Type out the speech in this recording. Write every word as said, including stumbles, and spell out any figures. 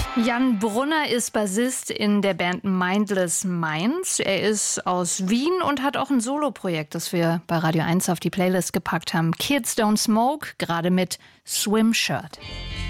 Jan Brunner ist Bassist in der Band Mindless Minds. Er ist aus Wien und hat auch ein Soloprojekt, das wir bei Radio eins auf die Playlist gepackt haben. Kids Don't Smoke, gerade mit Swim Shirt.